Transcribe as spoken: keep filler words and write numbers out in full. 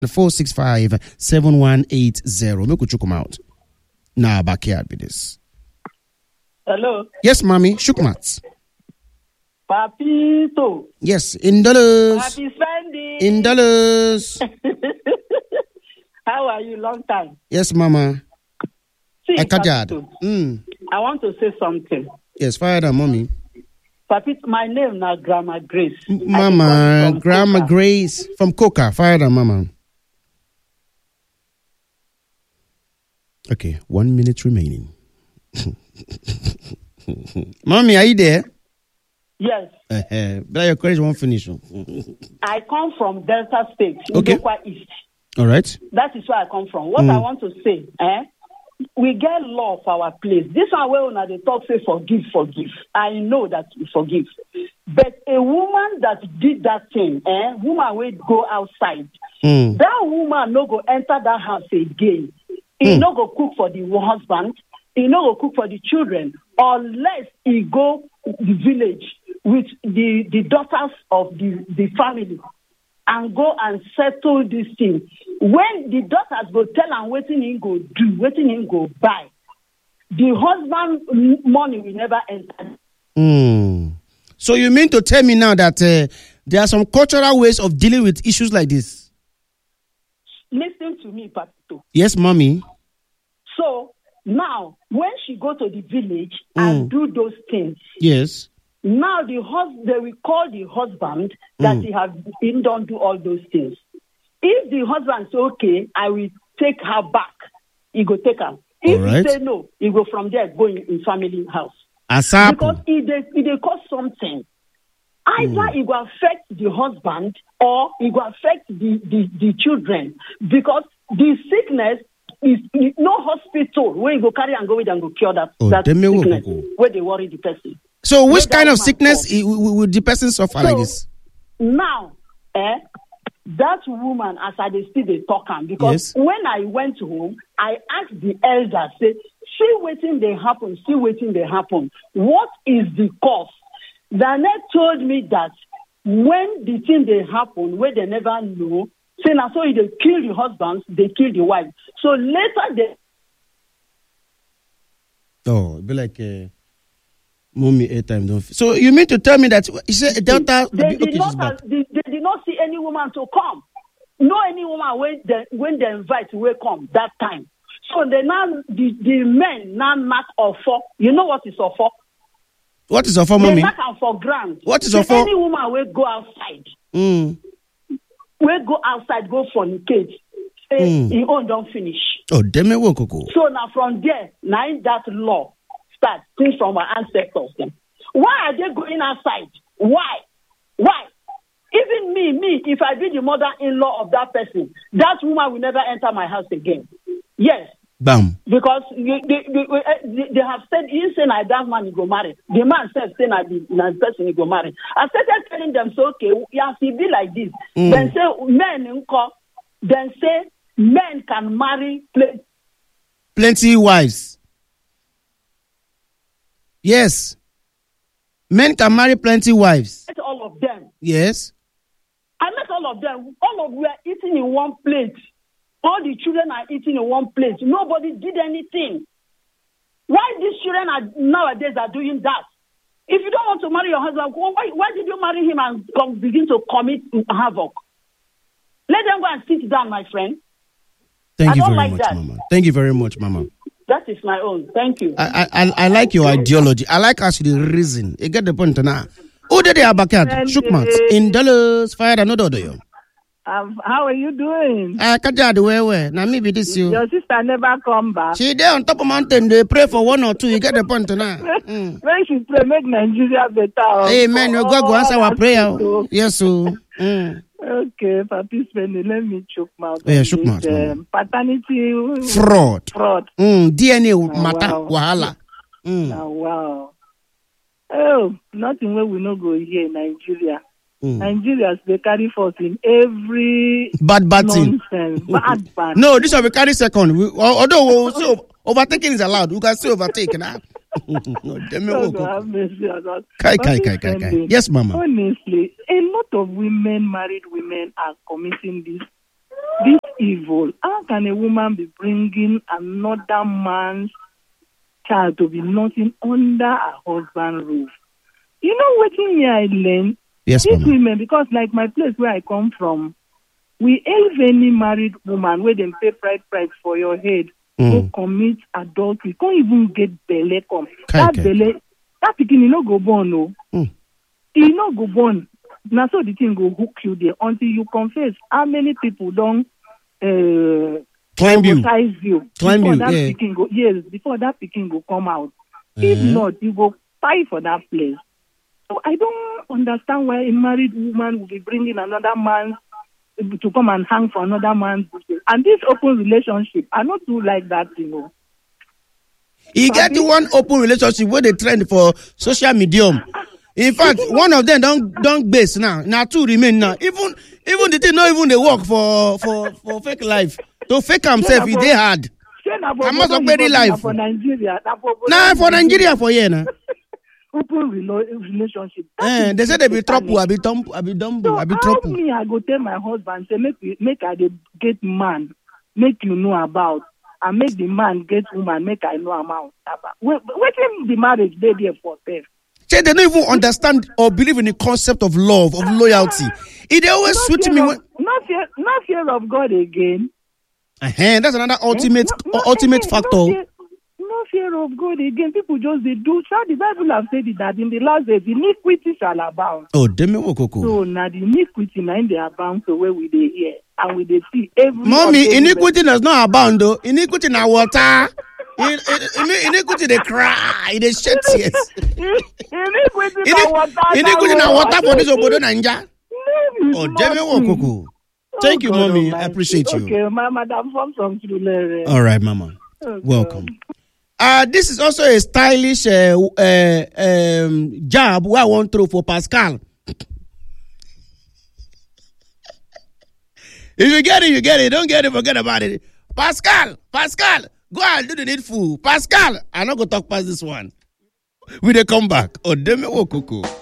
four six five seven one eight zero. Make we check them out. Nah, backyard with this. Hello. Yes, mommy. Shukmat. Papito. Yes, in dollars. Happy Sunday. In dollars. How are you? Long time. Yes, mama. See, Papito, mm. I want to say something. Yes, fire that, mommy. Papito, my name now Grandma Grace. Mama, Grandma Coca. Grace from Coca. Fire that, mama. Okay, one minute remaining. Mommy, are you there? Yes. Uh-huh. But your courage won't finish. I come from Delta State, okay. Ndokwa East. All right. That is where I come from. What mm. I want to say, eh? We get law for our place. This one where when they talk say forgive, forgive. I know that we forgive. But a woman that did that thing, eh? Woman will go outside. Mm. That woman no go enter that house again. He mm. no go cook for the husband. He no go cook for the children unless he go the village with the, the daughters of the, the family and go and settle this thing. When the daughters go tell him what he go do, what he go buy, the husband money will never enter. Mm. So you mean to tell me now that uh, there are some cultural ways of dealing with issues like this? Listen to me, Papito. Yes, mommy. So now, when she go to the village mm. and do those things, yes. Now the hus- they will call the husband that mm. he have he don't do all those things. If the husband say okay, I will take her back, he go take her. If right. he say no, he go from there go in, in family house. Asap. Because if they if they cause something, either mm. it will affect the husband or it will affect the, the, the children because the sickness. Is no hospital where you go carry and go with and go cure that, oh, that sickness where they worry the person. So which kind of sickness would the person suffer so, like this? Now, eh, that woman, as I still they talk am because yes. when I went home, I asked the elder, say, see waiting they happen, see waiting they happen. What is the cause? Dane told me that when the thing they happen, where they never know, say now so they kill the husbands, they kill the wife. So later they oh, it be like uh, mommy eight time don't. F- so you mean to tell me that you said Delta? They, okay, did not, uh, they, they did not see any woman to come. No any woman when they when they invite will come that time. So they now the, the men now knock offer. You know what is offer? What is offer, mommy? They knock am for ground. What is so offer? Any woman will go outside. Mm. We go outside, go fornicate. Say mm. he own don't finish. Oh, damn it, Coco. So now from there, now that law starts things from our ancestors. Then. Why are they going outside? Why? Why? Even me, me, if I be the mother-in-law of that person, that woman will never enter my house again. Yes. Bam. Because they, they, they, they have said, you say na that man you go marry. The man said, say na the person you go marry. I started telling them, so okay, you have to be like this. Mm. Then say men, then say men can marry plenty, plenty wives. Yes. Men can marry plenty wives. All of them. Yes. I met all of them. All of we are eating in one plate. All the children are eating in one place. Nobody did anything. Why these children are nowadays are doing that? If you don't want to marry your husband, why, why did you marry him and come, begin to commit havoc? Let them go and sit down, my friend. Thank I you don't very like much, that. Mama. Thank you very much, Mama. That is my own. Thank you. I I, I like your ideology. I like actually the reason. You get the point now. Who did they have back at? Shukmat. In dollars, fire another do Um, how are you doing? I can't do where where. Now maybe this you. Your sister never come back. She there on top of mountain. They pray for one or two. You get the point now. Mm. When she pray, make Nigeria better. Amen. You go go answer our prayer. Yes, so. Mm. Okay, Papi Spenny, let me choke mouth. Yeah, choke mouth. Um, paternity fraud. Fraud. Mm. D N A oh, matter. Wow. Wahala. Mm. Oh, wow. Oh, nothing where we no go here in Nigeria. Mm. Nigerians, they carry force in every bad bad nonsense. thing. Bad bad. No, this one we carry second. We, although we we'll still, overtaking is allowed, we can still overtake now. No, kai, kai, kai, kai, kai. Yes, Mama. Honestly, a lot of women, married women, are committing this this evil. How can a woman be bringing another man's child to be nothing under her husband's roof? You know what me I learn? Yes, These mama. women, because like my place where I come from, we have any married woman where they pay price price for your head, Mm. go commit adultery, can't even get belle come. Kai, that kai. belle, that pikin, you no go born, no. Mm. You no go born. Now so the thing go hook you there until you confess how many people don't uh, Climb you. baptize you. Climb before you, that yeah. pikin go, yes, before that pikin go come out. If Uh-huh. not, you go fight for that place. So I don't understand why a married woman will be bringing another man to come and hang for another man's bushes. And this open relationship, I not too like that, you know. You get to one open relationship where they trend for social medium. In fact, one of them don't don't base now. Now two remain now. Even even the thing not even they work for for for fake life. To fake himself, it they hard. I must have very life. For Nigeria. Nah, for Nigeria for here now. Open relo- relationship. Eh, they say they be trouble, I be dumb, I be dumb, So I be how trouble. me I go tell my husband say make we- make I dey get man, make you know about, and make the man get woman, make I know about. What wetin the marriage dey there for sef? Say they don't even understand or believe in the concept of love, of loyalty. It they always No switch fear me of- when. No fear, no fear of God again. Uh-huh, that's another ultimate No- no- ultimate no factor. fear- No fear of God again. People just they do. So the Bible have said it that in the last days iniquity shall abound. Oh, demi wokoko. So now the iniquity now in they abound. So where we they hear and we they see every. Mommy, other iniquity does not abound though. Iniquity na water. In- in- in- Iniquity they cry, they shed tears. iniquity na Ini- water. Iniquity na water for this obodo Naija. No, Oh, it's demi nothing. wokoko. Thank you, Oh, God mommy. I Almighty. appreciate you. Okay, my madam from some Tulere. All right, mama. Oh, Welcome. God. Uh, this is also a stylish uh, uh, um, job where I want to throw for Pascal. If you get it, you get it. Don't get it, forget about it. Pascal, Pascal, go and do the needful. Pascal, I'm not going to talk past this one. We dey come back. Oh, demi wokoko.